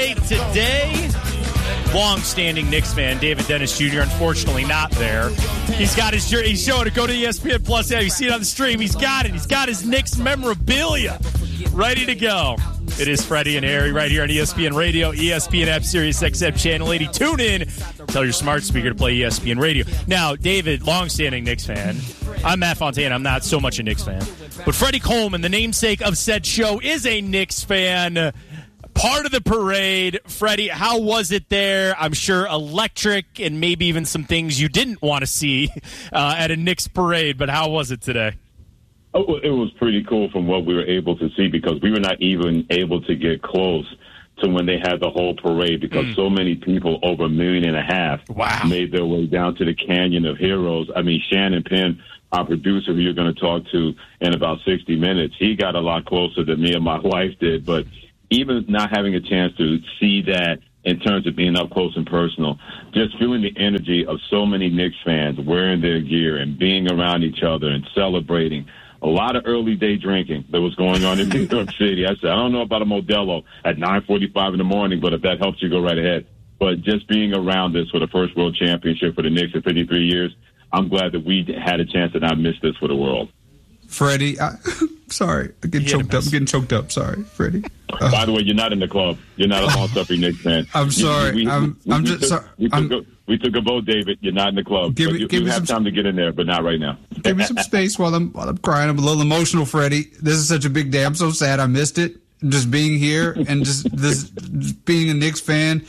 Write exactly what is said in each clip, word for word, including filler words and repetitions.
right, today, long-standing Knicks fan David Dennis Junior unfortunately not there. He's got his jersey. He's showing it. Go to E S P N Plus. Yeah, you see it on the stream. He's got it. He's got his Knicks memorabilia ready to go. It is Freddie and Harry right here on E S P N Radio, E S P N app, Sirius X M Channel eighty. Tune in. Tell your smart speaker to play E S P N Radio. Now, David, long-standing Knicks fan. I'm Matt Fontaine. I'm not so much a Knicks fan. But Freddie Coleman, the namesake of said show, is a Knicks fan. Part of the parade. Freddie, how was it there? I'm sure electric and maybe even some things you didn't want to see uh, at a Knicks parade, but how was it today? Oh, it was pretty cool from what we were able to see because we were not even able to get close to when they had the whole parade because mm. so many people, over a million and a half, wow. made their way down to the Canyon of Heroes. I mean, Shannon Penn, our producer who you're going to talk to in about sixty minutes, he got a lot closer than me and my wife did. But even not having a chance to see that in terms of being up close and personal, just feeling the energy of so many Knicks fans wearing their gear and being around each other and celebrating. A lot of early day drinking that was going on in New York City. I said, I don't know about a Modelo at nine forty-five in the morning, but if that helps you, go right ahead. But just being around this for the first World Championship for the Knicks in fifty-three years, I'm glad that we had a chance to not miss this for the world. Freddie, I, sorry, I'm getting choked up. I'm getting choked up. Sorry, Freddie. Uh, By the way, you're not in the club. You're not a long-suffering Knicks fan. I'm sorry. We, we, I'm, we, I'm we just took, sorry. We took, I'm, a, we took a vote, David. You're not in the club. Give me, you give you me have some, time to get in there, but not right now. Give me some space while I'm while I'm crying. I'm a little emotional, Freddie. This is such a big day. I'm so sad I missed it. Just being here and just this just being a Knicks fan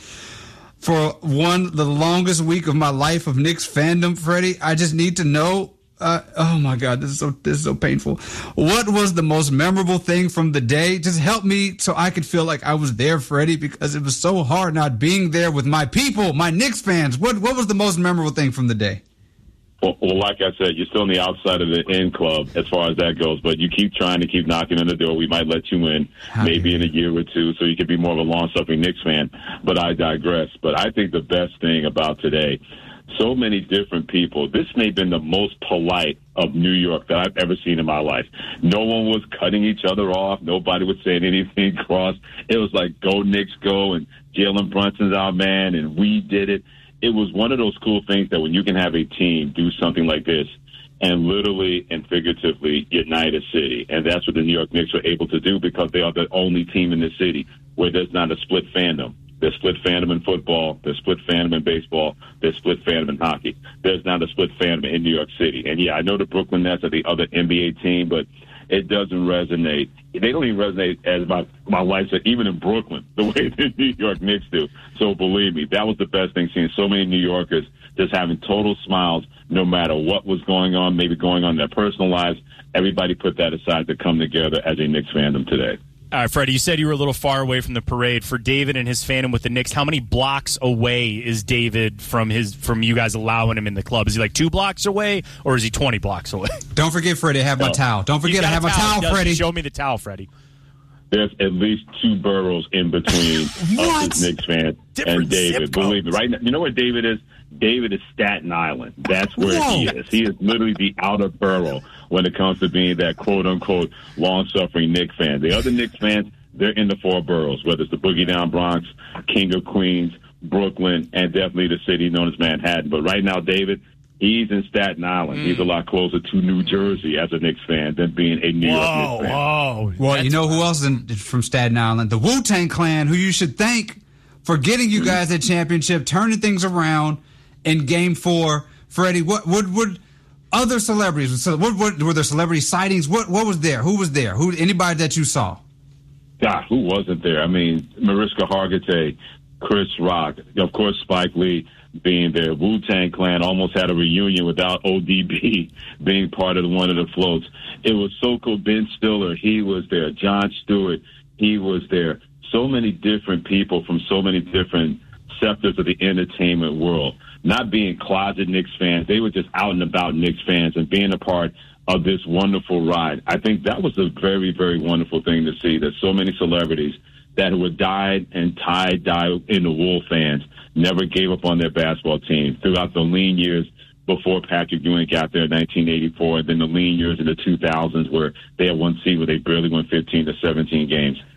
for one the longest week of my life of Knicks fandom, Freddie. I just need to know. Uh, oh my God, this is so this is so painful. What was the most memorable thing from the day? Just help me so I could feel like I was there, Freddie, because it was so hard not being there with my people, my Knicks fans. What what was the most memorable thing from the day? Well, well, like I said, you're still on the outside of the in club as far as that goes, but you keep trying to keep knocking on the door. We might let you in How maybe in a year or two so you can be more of a long-suffering Knicks fan, but I digress. But I think the best thing about today, so many different people. This may have been the most polite of New York that I've ever seen in my life. No one was cutting each other off. Nobody was saying anything cross. It was like, go Knicks, go, and Jalen Brunson's our man, and we did it. It was one of those cool things that when you can have a team do something like this and literally and figuratively unite a city. And that's what the New York Knicks were able to do because they are the only team in the city where there's not a split fandom. There's split fandom in football. There's split fandom in baseball. There's split fandom in hockey. There's not a split fandom in New York City. And, yeah, I know the Brooklyn Nets are the other N B A team, but it doesn't resonate. They don't even resonate, as my, my wife said, even in Brooklyn, the way the New York Knicks do. So believe me, that was the best thing, seeing so many New Yorkers just having total smiles no matter what was going on, maybe going on in their personal lives. Everybody put that aside to come together as a Knicks fandom today. All right, Freddie, you said you were a little far away from the parade. For David and his fandom with the Knicks, how many blocks away is David from his from you guys allowing him in the club? Is he like two blocks away, or is he twenty blocks away? Don't forget, Freddie, I have my oh. towel. Don't forget, I have my towel, towel Freddie. Show me the towel, Freddie. There's at least two boroughs in between us as Knicks fans and David. Believe me, right now, you know where David is? David is Staten Island. That's where Whoa. he is. He is literally the outer borough when it comes to being that quote-unquote long-suffering Knicks fan. The other Knicks fans, they're in the four boroughs, whether it's the Boogie Down Bronx, King of Queens, Brooklyn, and definitely the city known as Manhattan. But right now, David, he's in Staten Island. Mm. He's a lot closer to New Jersey as a Knicks fan than being a New whoa, York Knicks fan. Whoa, well, That's you know who else is in, from Staten Island? The Wu-Tang Clan, who you should thank for getting you guys that championship, turning things around in Game Four. Freddie, what would would other celebrities? What, what were there? Celebrity sightings? What what was there? Who was there? Who anybody that you saw? God, who wasn't there? I mean, Mariska Hargitay, Chris Rock, of course, Spike Lee being there. Wu-Tang Clan almost had a reunion without O D B being part of one of the floats. It was so cool. Ben Stiller, he was there. Jon Stewart, he was there. So many different people from so many different sectors of the entertainment world. Not being closet Knicks fans, they were just out and about Knicks fans and being a part of this wonderful ride. I think that was a very, very wonderful thing to see, that so many celebrities that were dyed and tied, dyed in the wool fans never gave up on their basketball team throughout the lean years before Patrick Ewing got there in nineteen eighty-four, and then the lean years in the two thousands where they had one season where they barely won fifteen to seventeen games.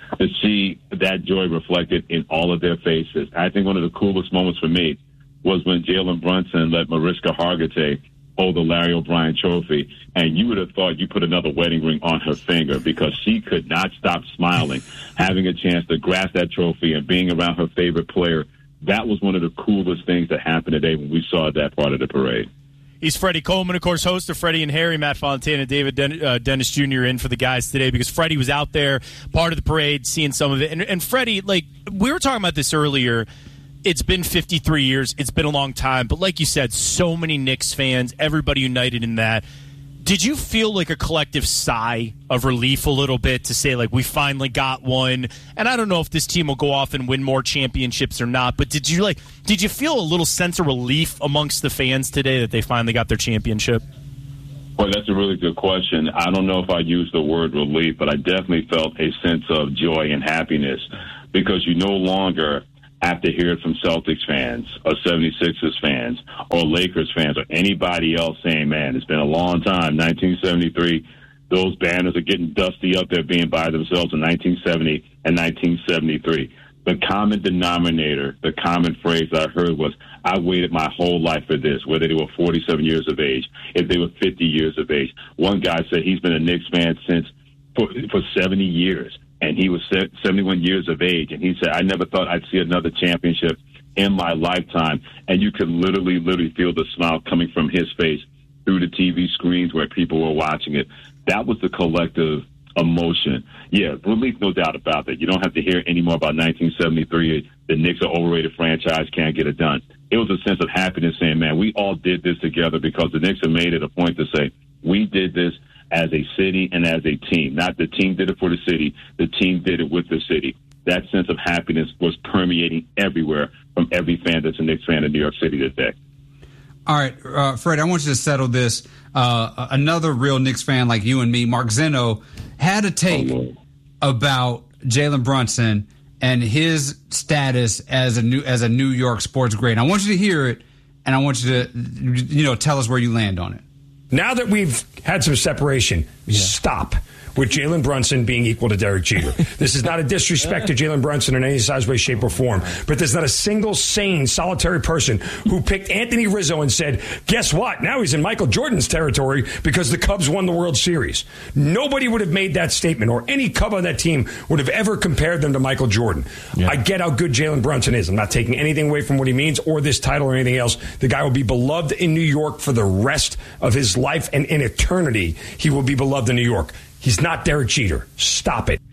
to see that joy reflected in all of their faces. I think one of the coolest moments for me was when Jalen Brunson let Mariska Hargitay hold the Larry O'Brien trophy, and you would have thought you put another wedding ring on her finger because she could not stop smiling, having a chance to grasp that trophy and being around her favorite player. That was one of the coolest things that happened today when we saw that part of the parade. He's Freddie Coleman, of course, host of Freddie and Harry. Matt Fontana, David Den- uh, Dennis Junior in for the guys today because Freddie was out there, part of the parade, seeing some of it. And, and Freddie, like, we were talking about this earlier. It's been fifty-three years. It's been a long time. But like you said, so many Knicks fans, everybody united in that. Did you feel like a collective sigh of relief a little bit to say, like, we finally got one? And I don't know if this team will go off and win more championships or not, but did you like did you feel a little sense of relief amongst the fans today that they finally got their championship? Well, that's a really good question. I don't know if I use the word relief, but I definitely felt a sense of joy and happiness because you no longer have to hear it from Celtics fans or seventy-sixers fans or Lakers fans or anybody else saying, man, it's been a long time. nineteen seventy-three, those banners are getting dusty up there being by themselves in nineteen seventy and nineteen seventy-three. The common denominator, the common phrase I heard was, I waited my whole life for this, whether they were forty-seven years of age, if they were fifty years of age. One guy said he's been a Knicks fan since for, for seventy years. And he was seventy-one years of age. And he said, I never thought I'd see another championship in my lifetime. And you could literally, literally feel the smile coming from his face through the T V screens where people were watching it. That was the collective emotion. Yeah, relief, no doubt about that. You don't have to hear any more about nineteen seventy-three. The Knicks are overrated franchise, can't get it done. It was a sense of happiness saying, man, we all did this together because the Knicks have made it a point to say, we did this as a city and as a team. Not the team did it for the city, the team did it with the city. That sense of happiness was permeating everywhere from every fan that's a Knicks fan in New York City today. All right, uh, Fred, I want you to settle this. Uh, another real Knicks fan like you and me, Mark Zeno, had a take oh, about Jalen Brunson and his status as a new as a New York sports great. I want you to hear it, and I want you to, you know, tell us where you land on it. Now that we've had some separation, yeah. Stop with Jalen Brunson being equal to Derek Jeter. This is not a disrespect to Jalen Brunson in any size, way, shape, or form, but there's not a single sane, solitary person who picked Anthony Rizzo and said, guess what? Now he's in Michael Jordan's territory because the Cubs won the World Series. Nobody would have made that statement, or any Cub on that team would have ever compared them to Michael Jordan. Yeah. I get how good Jalen Brunson is. I'm not taking anything away from what he means or this title or anything else. The guy will be beloved in New York for the rest of his life, and in eternity, he will be beloved in New York. He's not Derek Jeter. Stop it.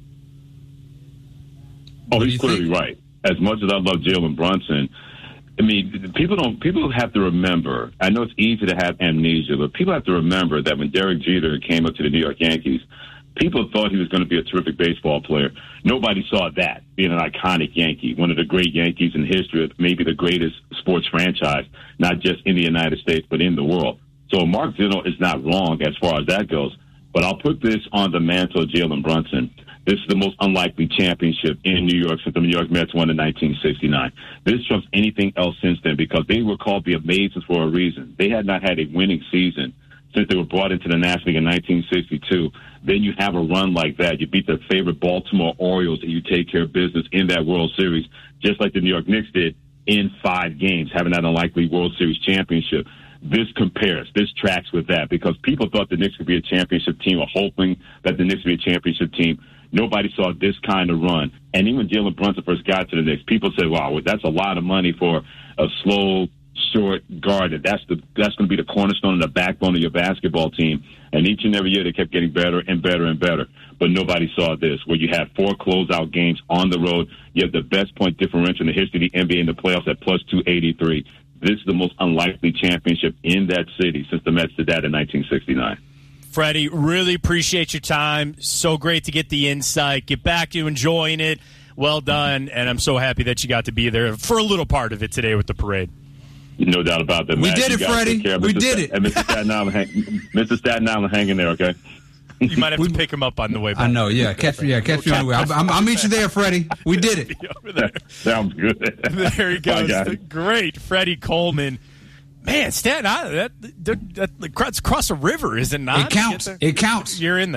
Oh, he's clearly right. As much as I love Jalen Brunson, I mean, people don't. People have to remember. I know it's easy to have amnesia, but people have to remember that when Derek Jeter came up to the New York Yankees, people thought he was going to be a terrific baseball player. Nobody saw that being an iconic Yankee, one of the great Yankees in history, maybe the greatest sports franchise, not just in the United States but in the world. So Mark Zeno is not wrong as far as that goes. But I'll put this on the mantle of Jalen Brunson. This is the most unlikely championship in New York since the New York Mets won in nineteen sixty-nine. This trumps anything else since then because they were called the Amazons for a reason. They had not had a winning season since they were brought into the National League in nineteen sixty-two. Then you have a run like that. You beat the favorite Baltimore Orioles and you take care of business in that World Series, just like the New York Knicks did in five games, having that unlikely World Series championship. This compares, this tracks with that because people thought the Knicks could be a championship team or hoping that the Knicks would be a championship team. Nobody saw this kind of run. And even when Jalen Brunson first got to the Knicks, people said, wow, that's a lot of money for a slow, short guard. That's the that's going to be the cornerstone and the backbone of your basketball team. And each and every year they kept getting better and better and better. But nobody saw this, where you have four closeout games on the road. You have the best point differential in the history of the N B A in the playoffs at plus two eighty-three. This is the most unlikely championship in that city since the Mets did that in nineteen sixty-nine. Freddie, really appreciate your time. So great to get the insight. Get back to enjoying it. Well done. And I'm so happy that you got to be there for a little part of it today with the parade. No doubt about that, We Matt. did it, Freddie. We did it. And Mister Staten Island, hang, Mister Staten Island, hang in there, okay? You might have to pick him up on the way back. I know, yeah. Catch me, yeah, catch me on the way. I'll, I'll meet you there, Freddie. We did it. Over there. Sounds good. There he goes. The great Freddie Coleman. Man, Staten Island, that, that, that, that's across a river, is it not? It counts. It counts. You're in there.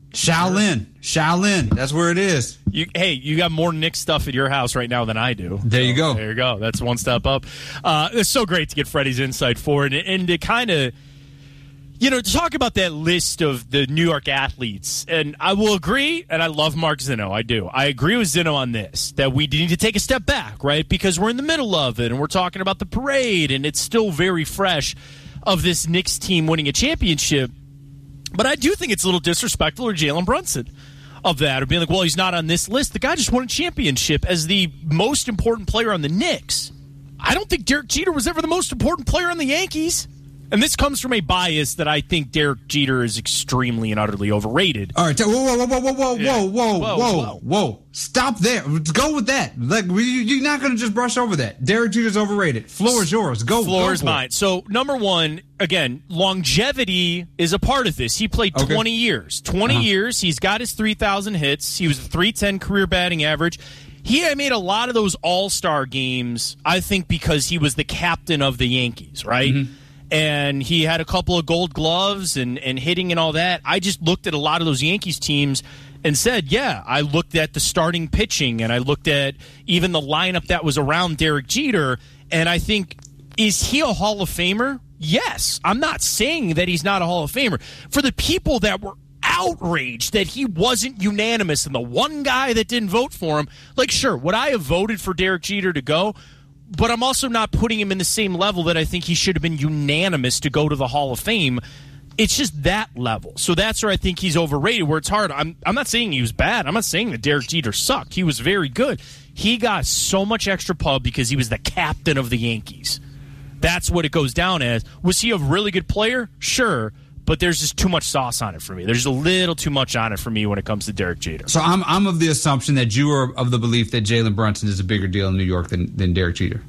Shaolin. Shaolin. That's where it is. You, hey, you got more Knicks stuff at your house right now than I do. There so, you go. There you go. That's one step up. Uh, it's so great to get Freddie's insight for it, and, and to kind of, you know, to talk about that list of the New York athletes. And I will agree, and I love Mark Zinno. I do. I agree with Zinno on this, that we need to take a step back, right? Because we're in the middle of it, and we're talking about the parade, and it's still very fresh of this Knicks team winning a championship. But I do think it's a little disrespectful to Jalen Brunson of that, of being like, well, he's not on this list. The guy just won a championship as the most important player on the Knicks. I don't think Derek Jeter was ever the most important player on the Yankees. And this comes from a bias that I think Derek Jeter is extremely and utterly overrated. All right, whoa, whoa, whoa, whoa, whoa, Yeah. whoa, whoa, Whoa, whoa, whoa. whoa! Stop there. Let's go with that. Like we, you're not going to just brush over that. Derek Jeter's overrated. Floor is yours. Go. Floor go is for mine. it. So, number one, again, longevity is a part of this. He played Okay. twenty years. twenty Uh-huh. years. He's got his three thousand hits. He was a three ten career batting average. He had made a lot of those all-star games, I think, because he was the captain of the Yankees, right? Mm-hmm. And he had a couple of gold gloves and, and hitting and all that. I just looked at a lot of those Yankees teams and said, yeah, I looked at the starting pitching and I looked at even the lineup that was around Derek Jeter, and I think, is he a Hall of Famer? Yes. I'm not saying that he's not a Hall of Famer. For the people that were outraged that he wasn't unanimous and the one guy that didn't vote for him, like, sure, would I have voted for Derek Jeter to go? But I'm also not putting him in the same level that I think he should have been unanimous to go to the Hall of Fame. It's just that level. So that's where I think he's overrated, where it's hard. I'm I'm not saying he was bad. I'm not saying that Derek Jeter sucked. He was very good. He got so much extra pub because he was the captain of the Yankees. That's what it goes down as. Was he a really good player? Sure. But there's just too much sauce on it for me. There's a little too much on it for me when it comes to Derek Jeter. So I'm I'm of the assumption that you are of the belief that Jalen Brunson is a bigger deal in New York than, than Derek Jeter.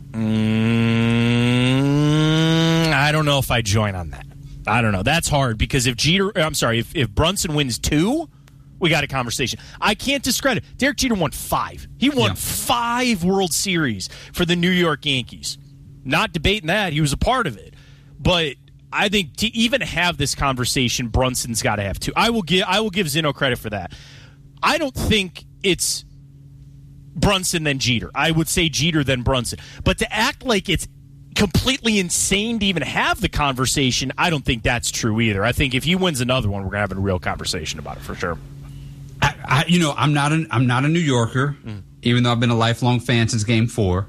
Mm, I don't know if I join on that. I don't know. That's hard because if Jeter, I'm sorry, if, if Brunson wins two, we got a conversation. I can't discredit. Derek Jeter won five. He won Yeah. five World Series for the New York Yankees. Not debating that. He was a part of it. But I think to even have this conversation, Brunson's got to have two. I will give I will give Zinno credit for that. I don't think it's Brunson then Jeter. I would say Jeter then Brunson. But to act like it's completely insane to even have the conversation, I don't think that's true either. I think if he wins another one, we're gonna have a real conversation about it for sure. I, I you know I'm not an I'm not a New Yorker, mm. even though I've been a lifelong fan since Game Four,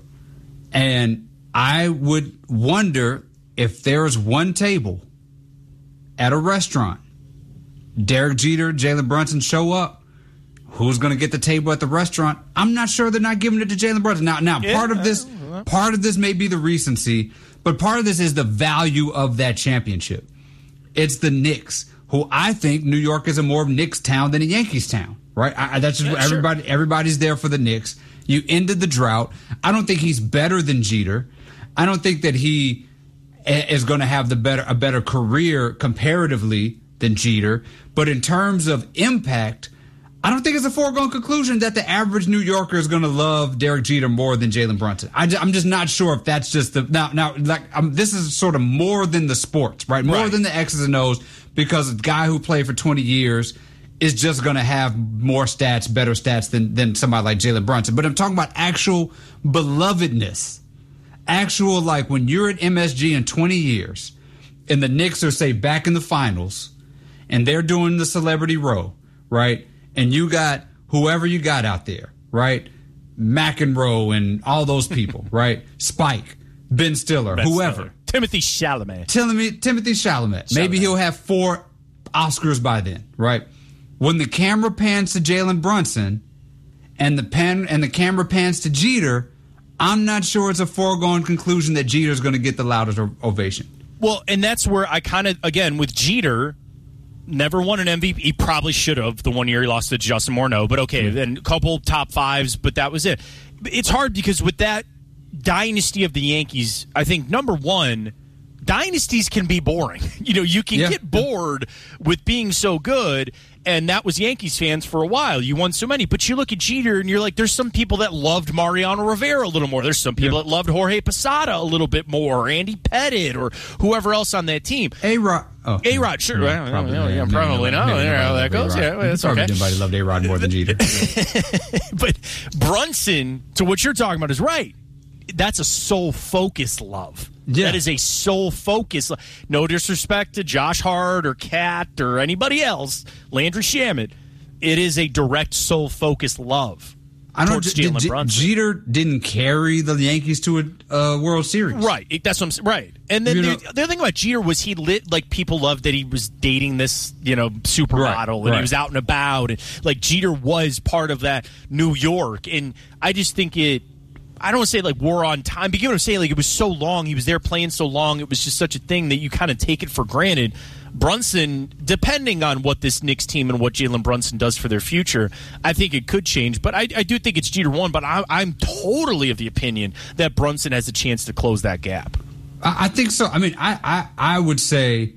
and I would wonder if there's one table at a restaurant, Derek Jeter, Jalen Brunson show up, who's going to get the table at the restaurant? I'm not sure they're not giving it to Jalen Brunson. Now, now Yeah. part of this, part of this may be the recency, but part of this is the value of that championship. It's the Knicks, who I think New York is a more Knicks town than a Yankees town, right? I, that's just Yeah, sure. everybody. Everybody's there for the Knicks. You ended the drought. I don't think he's better than Jeter. I don't think that he is going to have the better a better career comparatively than Jeter. But in terms of impact, I don't think it's a foregone conclusion that the average New Yorker is going to love Derek Jeter more than Jalen Brunson. I, am just not sure if that's just the now. Now, like um, this is sort of more than the sports, right? More Right. than the X's and O's, because a guy who played for twenty years is just going to have more stats, better stats than than somebody like Jalen Brunson. But I'm talking about actual belovedness. Actual, like when you're at M S G in twenty years and the Knicks are, say, back in the finals and they're doing the celebrity row, right? And you got whoever you got out there, right? McEnroe and all those people, right? Spike, Ben Stiller, Ben whoever. Stiller. Timothy Chalamet. Timothy, Timothy Chalamet. Chalamet. Maybe he'll have four Oscars by then, right? When the camera pans to Jalen Brunson and the pen and the camera pans to Jeter, I'm not sure it's a foregone conclusion that Jeter's going to get the loudest ovation. Well, and that's where I kind of, again, with Jeter, never won an M V P. He probably should have the one year he lost to Justin Morneau, but okay, then a couple top fives, but that was it. It's hard because with that dynasty of the Yankees, I think, number one, dynasties can be boring. You know, you can Yeah. get bored with being so good, And that was Yankees fans for a while. You won so many. But you look at Jeter, and you're like, there's some people that loved Mariano Rivera a little more. There's some people yeah. that loved Jorge Posada a little bit more, or Andy Pettitte, or whoever else on that team. A-Rod. Oh, A-Rod, sure. Yeah, well, probably, yeah, yeah, probably no. no, no, no how that goes. Yeah, well, that's probably okay. Nobody loved A-Rod more than Jeter. But Brunson, to what you're talking about, is right. That's a soul-focused love. Yeah. That is a soul-focused. No disrespect to Josh Hart or Cat or anybody else, Landry Shamet. It is a direct soul-focused love. I don't. J- J- Jeter didn't carry the Yankees to a uh, World Series, right? That's what I'm saying. Right, and then the, the other thing about Jeter was he lit like people loved that he was dating this, you know, supermodel, right, and right. he was out and about, and like Jeter was part of that New York, and I just think it. I don't want to say like war on time, but you know what I'm saying? Like it was so long, he was there playing so long, it was just such a thing that you kind of take it for granted. Brunson, depending on what this Knicks team and what Jalen Brunson does for their future, I think it could change. But I, I do think it's Jeter one, but I, I'm totally of the opinion that Brunson has a chance to close that gap. I, I think so. I mean, I, I, I would say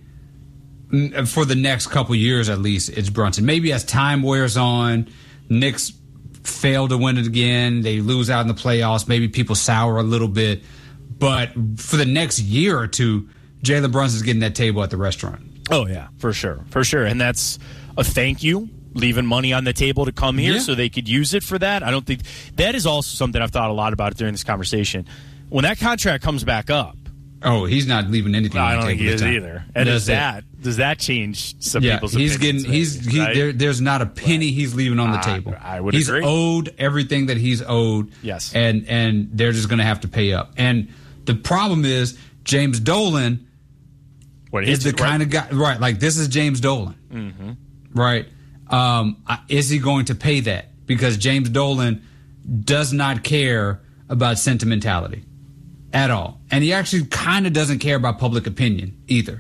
for the next couple years at least, it's Brunson. Maybe as time wears on, Knicks fail to win it again, they lose out in the playoffs, maybe people sour a little bit. But for the next year or two, Jalen Brunson's getting that table at the restaurant. Oh, yeah, for sure, for sure. And that's a thank you, leaving money on the table to come here yeah. so they could use it for that. I don't think – that is also something I've thought a lot about during this conversation. When that contract comes back up – oh, he's not leaving anything no, on the I don't table think he is time. either. And does that, does that change some yeah, people's he's opinions? Getting, he's he, right? there, There's not a penny right. he's leaving on the table. I, I would he's agree. He's owed everything that he's owed. Yes. And, and they're just going to have to pay up. And the problem is James Dolan – What is the kind of guy, right? Like this is James Dolan, mm-hmm. right? Um, is he going to pay that? Because James Dolan does not care about sentimentality at all, and he actually kind of doesn't care about public opinion either.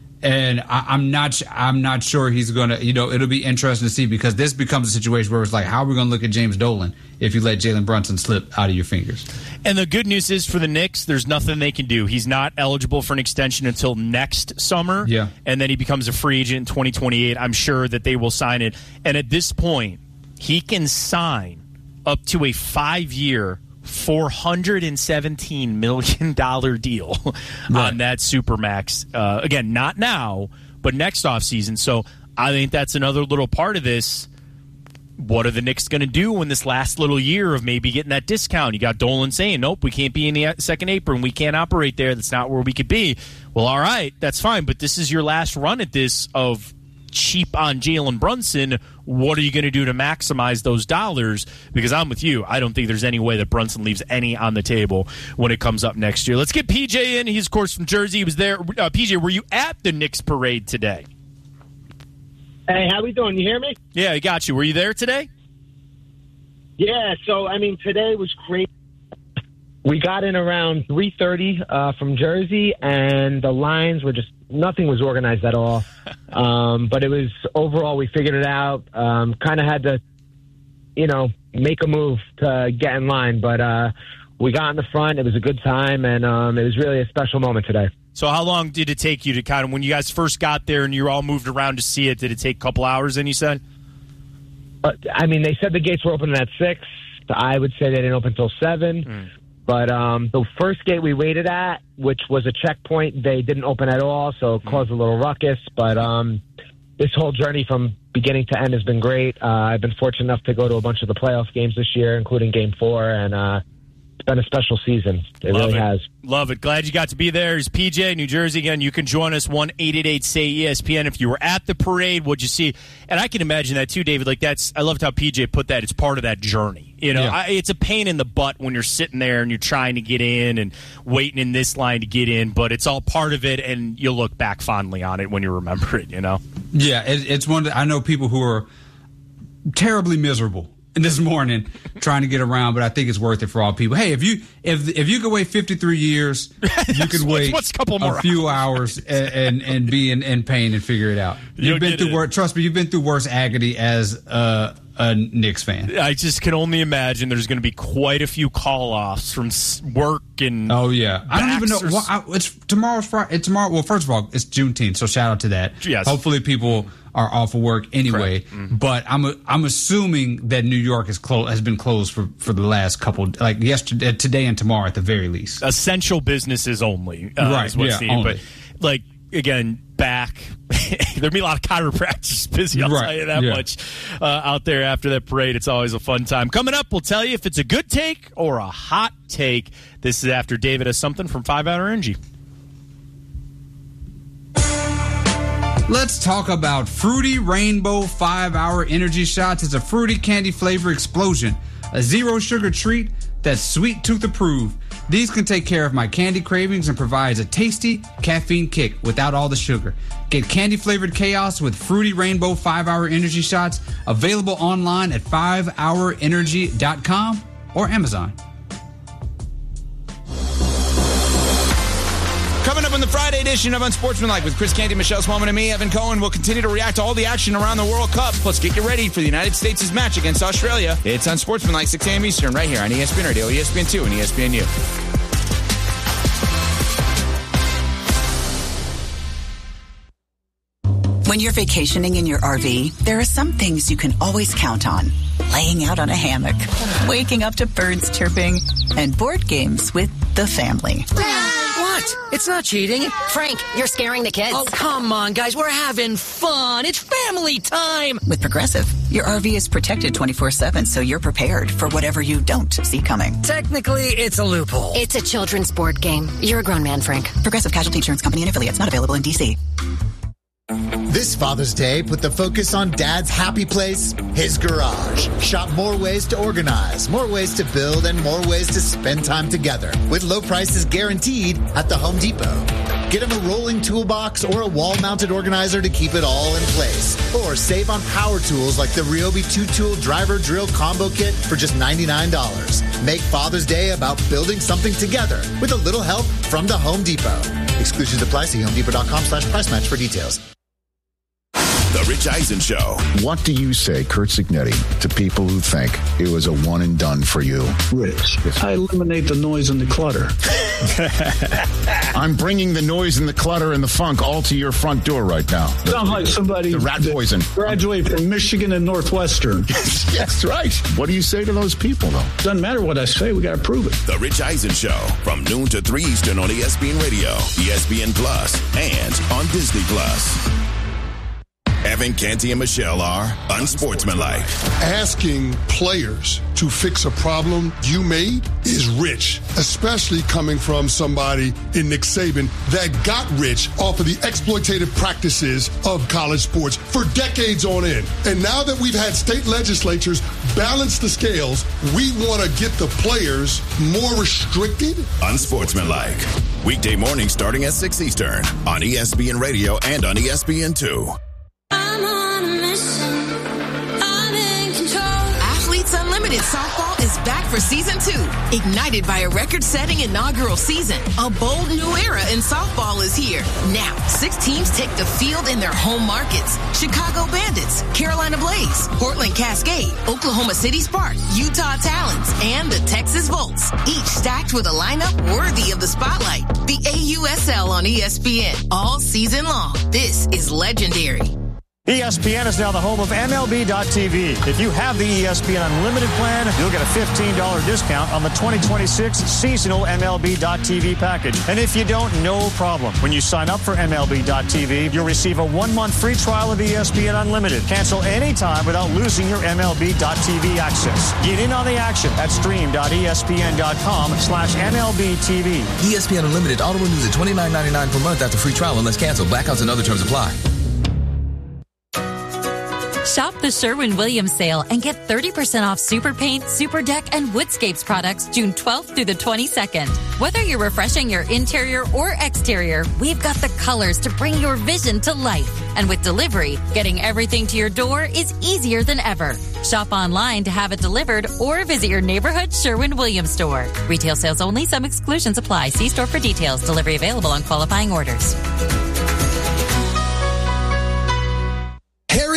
And I, I'm not, I'm not sure he's gonna. You know, it'll be interesting to see because this becomes a situation where it's like, how are we gonna look at James Dolan if you let Jalen Brunson slip out of your fingers? And the good news is for the Knicks, there's nothing they can do. He's not eligible for an extension until next summer. Yeah. And then he becomes a free agent in twenty twenty-eight. I'm sure that they will sign it. And at this point, he can sign up to a five-year, four hundred seventeen million dollars deal right. on that Supermax. Uh, again, not now, but next offseason. So I think that's another little part of this. What are the Knicks going to do in this last little year of maybe getting that discount? You got Dolan saying, nope, we can't be in the second apron. We can't operate there. That's not where we could be. Well, all right, that's fine. But this is your last run at this of cheap on Jalen Brunson. What are you going to do to maximize those dollars? Because I'm with you. I don't think there's any way that Brunson leaves any on the table when it comes up next year. Let's get P J in. He's, of course, from Jersey. He was there. Uh, P J, were you at the Knicks parade today? Hey, how we doing? You hear me? Yeah, I got you. Were you there today? Yeah, so, I mean, today was great. We got in around three thirty uh, from Jersey, and the lines were just, nothing was organized at all. Um, but it was, overall, we figured it out. Um, kind of had to, you know, make a move to get in line. But uh, we got in the front. It was a good time, and um, it was really a special moment today. So how long did it take you to kind of, when you guys first got there and you all moved around to see it, did it take a couple hours then you said? Uh, I mean, they said the gates were opening at six. I would say they didn't open until seven. Mm. But um, the first gate we waited at, which was a checkpoint, they didn't open at all, so it caused a little ruckus. But um, this whole journey from beginning to end has been great. Uh, I've been fortunate enough to go to a bunch of the playoff games this year, including Game four, and uh, it's been a special season. It Love really it. has. Love it. Glad you got to be there. It's P J, New Jersey. Again, you can join us, one eight eight eight say E S P N. If you were at the parade, what'd you see? And I can imagine that too, David. Like that's, I loved how P J put that. It's part of that journey. You know, yeah. I, it's a pain in the butt when you're sitting there and you're trying to get in and waiting in this line to get in, but it's all part of it, and you'll look back fondly on it when you remember it, you know? Yeah, it, it's one that I know people who are terribly miserable this morning trying to get around, but I think it's worth it for all people. Hey, if you if if you can wait fifty-three years, you can wait what's a, couple more a few hours, hours and, and and be in, in pain and figure it out. You've You'll been through worse. Trust me, you've been through worse agony as uh, a Knicks fan. I just can only imagine there's going to be quite a few call-offs from work and oh yeah, I don't even know. Well, I, it's tomorrow's Friday. It's tomorrow. Well, first of all, it's Juneteenth, so shout out to that. Yes. Hopefully, people are off of work anyway. Mm-hmm. But I'm I'm assuming that New York is clo- has been closed for, for the last couple, like yesterday, today, and tomorrow at the very least. Essential businesses only, uh, right? Is what's yeah, needed. only. But like again, back there'll be a lot of chiropractors busy. I'll right. tell you that yeah. much uh, out there after that parade. It's always a fun time. Coming up, we'll tell you if it's a good take or a hot take. This is after David has something from five hour Energy. Let's talk about Fruity Rainbow five hour Energy Shots. It's a fruity candy flavor explosion, a zero sugar treat that's sweet tooth approved. These can take care of my candy cravings and provides a tasty caffeine kick without all the sugar. Get candy flavored chaos with Fruity Rainbow five hour Energy Shots, available online at five hour energy dot com or Amazon. Coming up on the Friday edition of Unsportsmanlike with Chris Canty, Michelle Smallman, and me, Evan Cohen, we'll continue to react to all the action around the World Cup. Plus, get you ready for the United States' match against Australia. It's Unsportsmanlike, six a.m. Eastern, right here on E S P N Radio, E S P N two, and E S P N U. When you're vacationing in your R V, there are some things you can always count on. Laying out on a hammock, waking up to birds chirping, and board games with the family. What? It's not cheating. Frank, you're scaring the kids. Oh, come on, guys. We're having fun. It's family time. With Progressive, your R V is protected twenty-four seven, so you're prepared for whatever you don't see coming. Technically, it's a loophole. It's a children's board game. You're a grown man, Frank. Progressive Casualty Insurance Company and affiliates, not available in D C. This Father's Day, put the focus on Dad's happy place, his garage. Shop more ways to organize, more ways to build, and more ways to spend time together. With low prices guaranteed at the Home Depot. Get him a rolling toolbox or a wall-mounted organizer to keep it all in place. Or save on power tools like the Ryobi two-tool driver drill combo kit for just ninety-nine dollars. Make Father's Day about building something together with a little help from the Home Depot. Exclusions apply. See homedepot.com slash price match for details. The Rich Eisen Show. What do you say, Kurt Signetti, to people who think it was a one and done for you? Rich, I eliminate the noise and the clutter. I'm bringing the noise and the clutter and the funk all to your front door right now. Sounds like somebody the rat poison. Graduated from Michigan and Northwestern. Yes, right. What do you say to those people, though? Doesn't matter what I say. We got to prove it. The Rich Eisen Show from noon to three Eastern on E S P N Radio, E S P N Plus, and on Disney Plus. Evan Canty and Michelle are Unsportsmanlike. Asking players to fix a problem you made is rich, especially coming from somebody in Nick Saban that got rich off of the exploitative practices of college sports for decades on end. And now that we've had state legislatures balance the scales, we want to get the players more restricted. Unsportsmanlike. Weekday morning starting at six Eastern on E S P N Radio and on E S P N two. Unlimited Softball is back for season two. Ignited by a record-setting inaugural season, a bold new era in softball is here. Now, six teams take the field in their home markets. Chicago Bandits, Carolina Blaze, Portland Cascade, Oklahoma City Spark, Utah Talons, and the Texas Volts. Each stacked with a lineup worthy of the spotlight. The A U S L on E S P N all season long. This is legendary. E S P N is now the home of M L B dot T V. If you have the E S P N Unlimited plan, you'll get a fifteen dollars discount on the twenty twenty-six seasonal M L B dot T V package. And if you don't, no problem. When you sign up for M L B dot T V, you'll receive a one-month free trial of E S P N Unlimited. Cancel anytime without losing your M L B dot T V access. Get in on the action at stream.espn.com slash MLBTV. E S P N Unlimited auto renews at twenty-nine ninety-nine per month after free trial unless canceled. Blackouts and other terms apply. Shop the Sherwin-Williams sale and get thirty percent off Super Paint, Super Deck, and Woodscapes products June twelfth through the twenty-second. Whether you're refreshing your interior or exterior, we've got the colors to bring your vision to life. And with delivery, getting everything to your door is easier than ever. Shop online to have it delivered or visit your neighborhood Sherwin-Williams store. Retail sales only. Some exclusions apply. See store for details. Delivery available on qualifying orders. Harry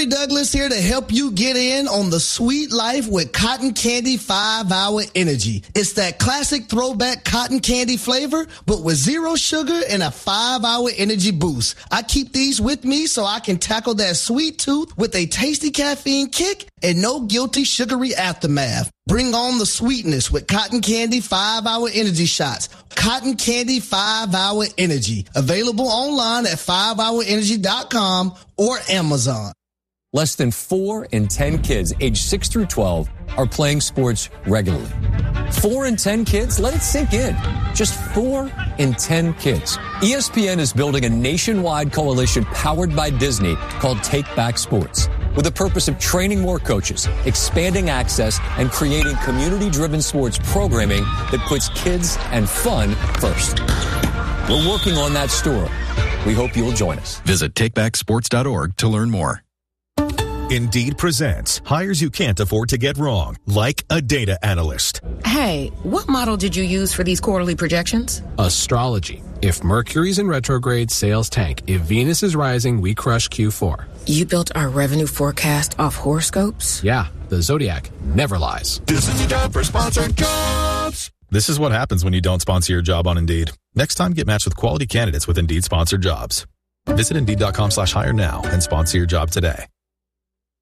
Gary Douglas here to help you get in on the sweet life with Cotton Candy five hour Energy. It's that classic throwback cotton candy flavor, but with zero sugar and a five hour energy boost. I keep these with me so I can tackle that sweet tooth with a tasty caffeine kick and no guilty sugary aftermath. Bring on the sweetness with Cotton Candy five hour Energy shots. Cotton Candy five hour Energy. Available online at five hour energy dot com or Amazon. Less than four in ten kids aged six through twelve are playing sports regularly. Four in ten kids? Let it sink in. Just four in ten kids. E S P N is building a nationwide coalition powered by Disney called Take Back Sports, with the purpose of training more coaches, expanding access, and creating community-driven sports programming that puts kids and fun first. We're working on that story. We hope you'll join us. Visit take back sports dot org to learn more. Indeed presents hires you can't afford to get wrong, like a data analyst. Hey, what model did you use for these quarterly projections? Astrology. If Mercury's in retrograde, sales tank. If Venus is rising, we crush Q four. You built our revenue forecast off horoscopes? Yeah, the Zodiac never lies. This is your job for sponsored jobs. This is what happens when you don't sponsor your job on Indeed. Next time, get matched with quality candidates with Indeed sponsored jobs. Visit Indeed dot com slash hire now and sponsor your job today.